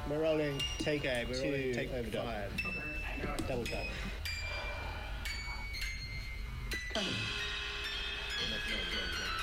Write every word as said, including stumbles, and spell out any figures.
We're rolling. Take okay, we're two, rolling. Take overdub. five. Double tap. Come.